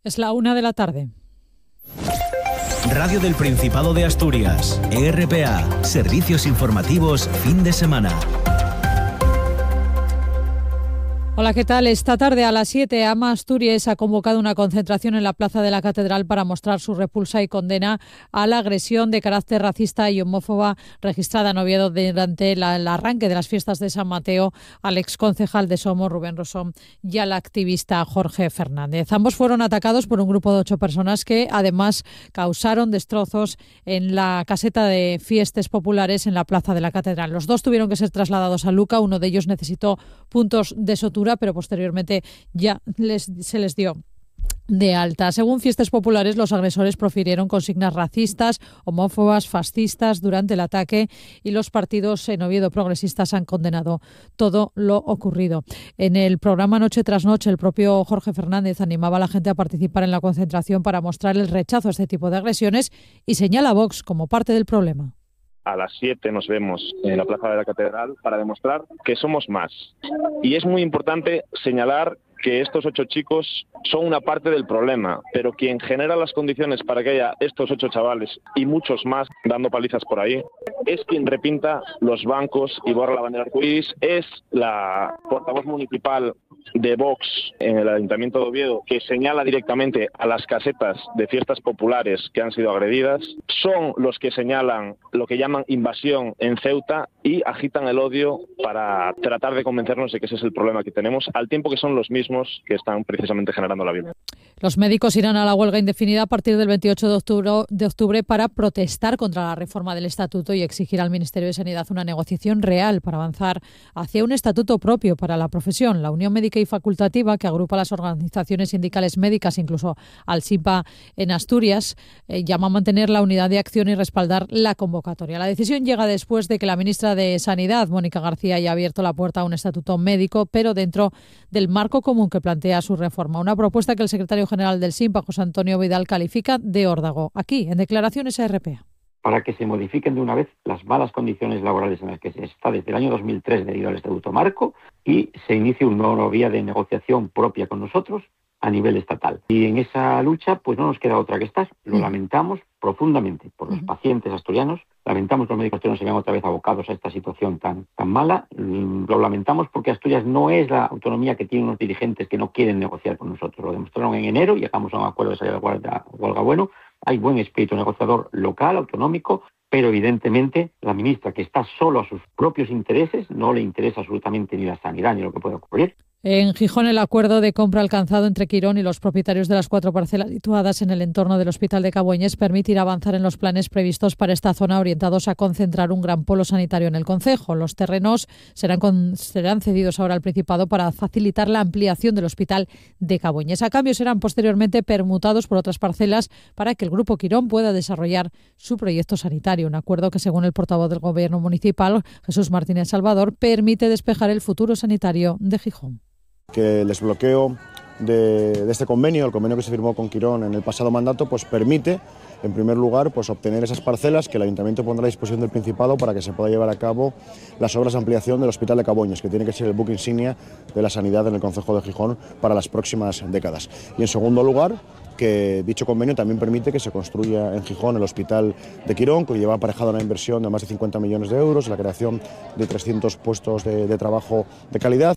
Es la 1:00 p.m. Radio del Principado de Asturias, RPA, servicios informativos, fin de semana. Hola, ¿qué tal? Esta tarde a las 7, AMA Asturias ha convocado una concentración en la Plaza de la Catedral para mostrar su repulsa y condena a la agresión de carácter racista y homófoba registrada en Oviedo durante el arranque de las fiestas de San Mateo al exconcejal de Somos, Rubén Rosón, y al activista Jorge Fernández. Ambos fueron atacados por un grupo de 8 personas que además causaron destrozos en la caseta de fiestas populares en la Plaza de la Catedral. Los dos tuvieron que ser trasladados a Luca, uno de ellos necesitó puntos de sutura, pero posteriormente ya se les dio de alta. Según Fiestas Populares, los agresores profirieron consignas racistas, homófobas, fascistas durante el ataque y los partidos en Oviedo progresistas han condenado todo lo ocurrido. En el programa Noche tras Noche, el propio Jorge Fernández animaba a la gente a participar en la concentración para mostrar el rechazo a este tipo de agresiones y señala a Vox como parte del problema. A las 7 nos vemos en la Plaza de la Catedral para demostrar que somos más. Y es muy importante señalar que estos 8 chicos son una parte del problema, pero quien genera las condiciones para que haya estos 8 chavales y muchos más dando palizas por ahí es quien repinta los bancos y borra la bandera arcoíris, es la portavoz municipal de Vox en el Ayuntamiento de Oviedo que señala directamente a las casetas de fiestas populares que han sido agredidas, son los que señalan lo que llaman invasión en Ceuta y agitan el odio para tratar de convencernos de que ese es el problema que tenemos, al tiempo que son los mismos que están precisamente generando la violencia. Los médicos irán a la huelga indefinida a partir del 28 de octubre para protestar contra la reforma del estatuto y exigir al Ministerio de Sanidad una negociación real para avanzar hacia un estatuto propio para la profesión. La Unión Médica y Facultativa, que agrupa a las organizaciones sindicales médicas, incluso al SIPA en Asturias, llama a mantener la unidad de acción y respaldar la convocatoria. La decisión llega después de que la ministra de Sanidad, Mónica García, haya abierto la puerta a un estatuto médico, pero dentro del marco común que plantea su reforma. Una propuesta que el secretario general del SINPA, José Antonio Vidal, califica de órdago. Aquí, en declaraciones a RPA. Para que se modifiquen de una vez las malas condiciones laborales en las que se está desde el año 2003 debido al Estatuto Marco y se inicie una nueva vía de negociación propia con nosotros a nivel estatal. Y en esa lucha pues no nos queda otra que estar. Lo lamentamos profundamente por los pacientes asturianos. Lamentamos que los médicos asturianos se vean otra vez abocados a esta situación tan mala. Lo lamentamos porque Asturias no es la autonomía que tienen unos dirigentes que no quieren negociar con nosotros. Lo demostraron en enero, llegamos a un acuerdo de salida de huelga bueno. Hay buen espíritu negociador local, autonómico, pero evidentemente la ministra, que está solo a sus propios intereses, no le interesa absolutamente ni la sanidad ni lo que puede ocurrir. En Gijón, el acuerdo de compra alcanzado entre Quirón y los propietarios de las 4 parcelas situadas en el entorno del Hospital de Cabueñes permitirá avanzar en los planes previstos para esta zona orientados a concentrar un gran polo sanitario en el concejo. Los terrenos serán cedidos ahora al Principado para facilitar la ampliación del Hospital de Cabueñes. A cambio, serán posteriormente permutados por otras parcelas para que el Grupo Quirón pueda desarrollar su proyecto sanitario. Un acuerdo que, según el portavoz del Gobierno municipal, Jesús Martínez Salvador, permite despejar el futuro sanitario de Gijón. Que el desbloqueo de este convenio, el convenio que se firmó con Quirón en el pasado mandato, pues permite, en primer lugar, pues obtener esas parcelas que el Ayuntamiento pondrá a disposición del Principado para que se pueda llevar a cabo las obras de ampliación del Hospital de Cabueñes, que tiene que ser el buque insignia de la sanidad en el concejo de Gijón para las próximas décadas. Y en segundo lugar, que dicho convenio también permite que se construya en Gijón el Hospital de Quirón, que lleva aparejada una inversión de más de 50 millones de euros, la creación de 300 puestos de trabajo de calidad.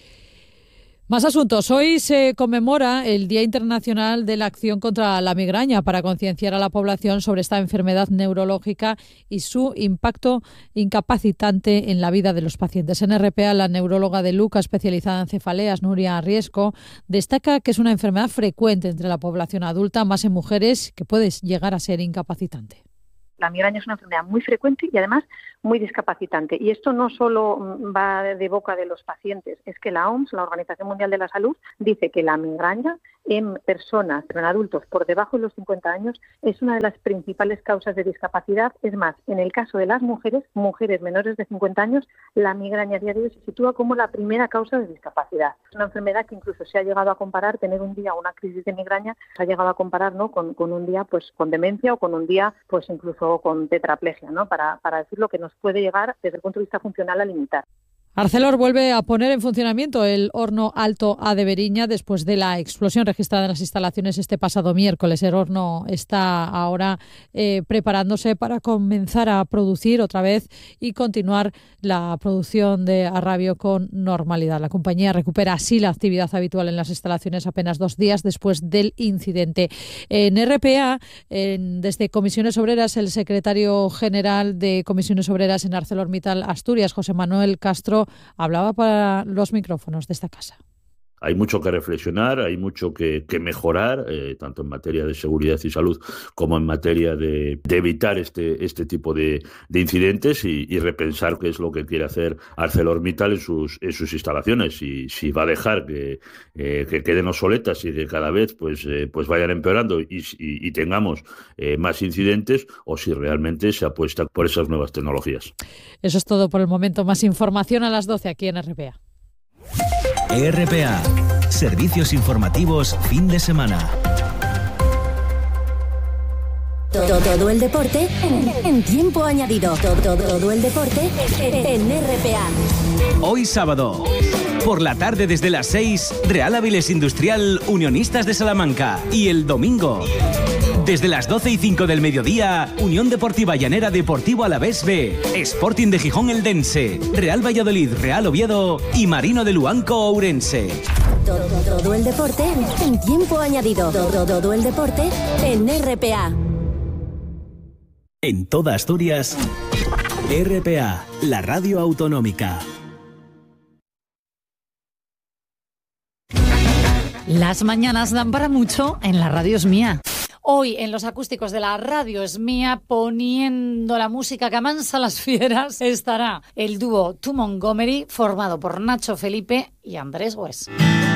Más asuntos. Hoy se conmemora el Día Internacional de la Acción contra la Migraña para concienciar a la población sobre esta enfermedad neurológica y su impacto incapacitante en la vida de los pacientes. En RPA, la neuróloga de Luca, especializada en cefaleas, Nuria Riesco, destaca que es una enfermedad frecuente entre la población adulta, más en mujeres, que puede llegar a ser incapacitante. La migraña es una enfermedad muy frecuente y además muy discapacitante. Y esto no solo va de boca de los pacientes, es que la OMS, la Organización Mundial de la Salud, dice que la migraña en personas, en adultos por debajo de los 50 años, es una de las principales causas de discapacidad. Es más, en el caso de las mujeres menores de 50 años, la migraña a día de hoy se sitúa como la primera causa de discapacidad. Es una enfermedad que incluso se ha llegado a comparar, tener un día una crisis de migraña, se ha llegado a comparar, ¿no?, con un día pues con demencia o con un día pues incluso con tetraplegia, ¿no?, para decir lo que nos puede llegar desde el punto de vista funcional a limitar. Arcelor vuelve a poner en funcionamiento el horno Alto A de Beriña después de la explosión registrada en las instalaciones este pasado miércoles. El horno está ahora preparándose para comenzar a producir otra vez y continuar la producción de Arrabio con normalidad. La compañía recupera así la actividad habitual en las instalaciones apenas 2 días después del incidente. En RPA, desde Comisiones Obreras, el secretario general de Comisiones Obreras en ArcelorMittal Asturias, José Manuel Castro, hablaba para los micrófonos de esta casa. Hay mucho que reflexionar, hay mucho que mejorar, tanto en materia de seguridad y salud como en materia de evitar este tipo de incidentes y repensar qué es lo que quiere hacer ArcelorMittal en sus instalaciones. Y si va a dejar que queden obsoletas y que cada vez pues vayan empeorando y tengamos más incidentes, o si realmente se apuesta por esas nuevas tecnologías. Eso es todo por el momento. Más información a las 12 aquí en RPA. RPA, servicios informativos fin de semana. Todo el deporte en tiempo añadido. Todo el deporte en RPA. Hoy sábado, por la tarde desde las 6, Real Avilés Industrial, Unionistas de Salamanca. Y el domingo, desde las 12:05 del mediodía, Unión Deportiva Llanera Deportivo Alavés B, Sporting de Gijón Eldense, Real Valladolid Real Oviedo y Marino de Luanco Ourense. Todo el deporte en tiempo añadido. Todo el deporte en RPA. En toda Asturias, RPA, la radio autonómica. Las mañanas dan para mucho en la radio es mía. Hoy en los acústicos de la radio es mía, poniendo la música que amansa las fieras, estará el dúo To Montgomery, formado por Nacho Felipe y Andrés Gües.